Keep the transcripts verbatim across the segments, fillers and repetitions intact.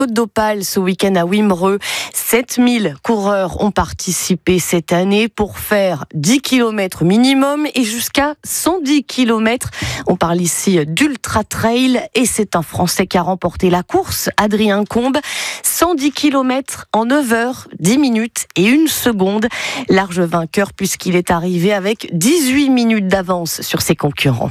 Côte d'Opale ce week-end à Wimereux. sept mille coureurs ont participé cette année pour faire dix kilomètres minimum et jusqu'à cent dix kilomètres. On parle ici d'Ultra Trail et c'est un Français qui a remporté la course, Adrien Combe. cent dix kilomètres en neuf heures, dix minutes et une seconde. Large vainqueur puisqu'il est arrivé avec dix-huit minutes d'avance sur ses concurrents.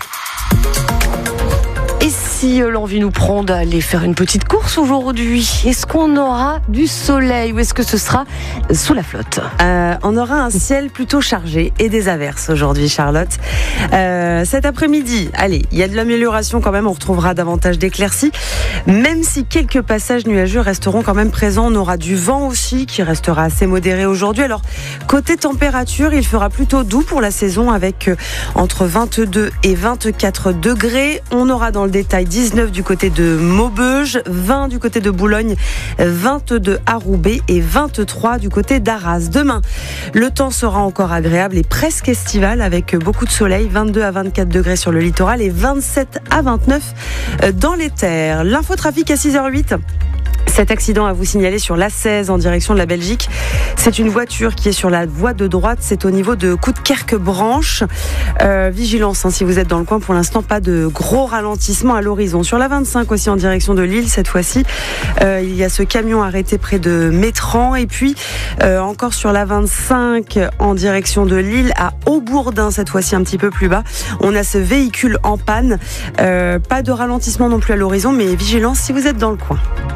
Et si l'envie nous prend d'aller faire une petite course aujourd'hui, est-ce qu'on aura du soleil ou est-ce que ce sera sous la flotte ? euh, On aura un ciel plutôt chargé et des averses aujourd'hui, Charlotte. Euh, cet après-midi, allez, il y a de l'amélioration quand même, on retrouvera davantage d'éclaircies, même si quelques passages nuageux resteront quand même présents. On aura du vent aussi qui restera assez modéré aujourd'hui. Alors, côté température, il fera plutôt doux pour la saison avec euh, entre vingt-deux et vingt-quatre degrés. On aura dans le détail dix-neuf du côté de Maubeuge, vingt du côté de Boulogne, vingt-deux à Roubaix et vingt-trois du côté d'Arras. Demain, le temps sera encore agréable et presque estival avec beaucoup de soleil, vingt-deux à vingt-quatre degrés sur le littoral et vingt-sept à vingt-neuf dans les terres. L'infotrafic à six heures huit. Cet accident à vous signaler sur l'A seize en direction de la Belgique. C'est une voiture qui est sur la voie de droite. C'est au niveau de Coudekerque-Branche. Euh, vigilance hein, si vous êtes dans le coin. Pour l'instant, pas de gros ralentissement à l'horizon. Sur la vingt-cinq aussi en direction de Lille cette fois-ci. Euh, il y a ce camion arrêté près de Métran. Et puis euh, encore sur la vingt-cinq en direction de Lille à Aubourdin cette fois-ci un petit peu plus bas. On a ce véhicule en panne. Euh, pas de ralentissement non plus à l'horizon, mais vigilance si vous êtes dans le coin.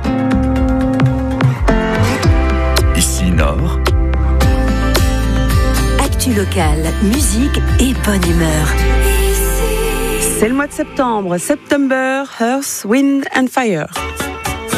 Ici Nord. Actu locale, musique et bonne humeur. C'est le mois de septembre. September, Earth, Wind and Fire.